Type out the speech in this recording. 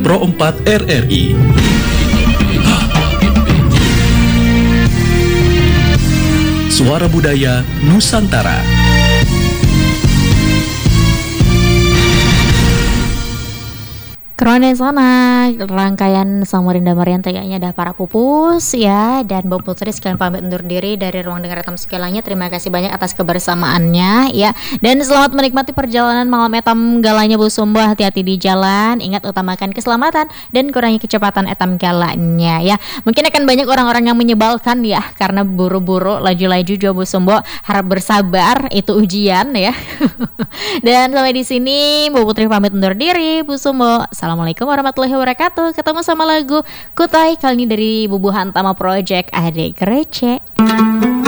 Pro 4 RRI. Suara Budaya Nusantara. Keren sana rangkaian Samarinda Marian kayaknya ada para pupus ya, dan Mbak Putri sekalian pamit undur diri dari ruang dengar etam segalanya. Terima kasih banyak atas kebersamaannya ya, dan selamat menikmati perjalanan malam etam galanya Bu Sumbo. Hati-hati di jalan, ingat utamakan keselamatan dan kurangi kecepatan etam galanya ya. Mungkin akan banyak orang-orang yang menyebalkan ya karena buru-buru laju-laju Jo Bu Sumbo, harap bersabar, itu ujian ya. Dan sampai di sini Bu Putri pamit undur diri, Bu Sumbo. Assalamualaikum warahmatullahi wabarakatuh. Ketemu sama lagu Kutai kali ini dari Bubuhan Tama Project Adek Receh.